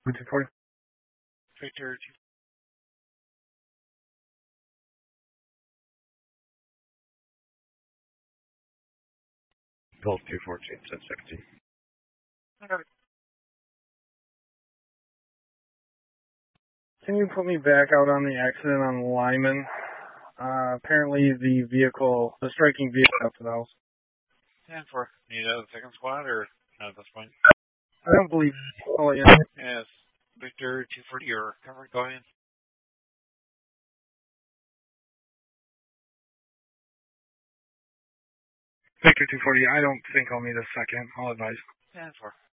240. Victor 2. Golf 214, 1016. Can you put me back out on the accident on Lyman? Apparently the striking vehicle up to the house. 10-4. Need a second squad or not at this point? I don't believe. I'll let you know. Yes. Victor 240, you're covered. Go ahead. Victor 240, I don't think I'll need a second. I'll advise. 10-4.